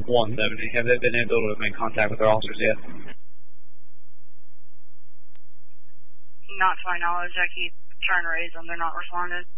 170. Have they been able to make contact with their officers yet? Not to my knowledge. I keep trying to raise them. They're not responding.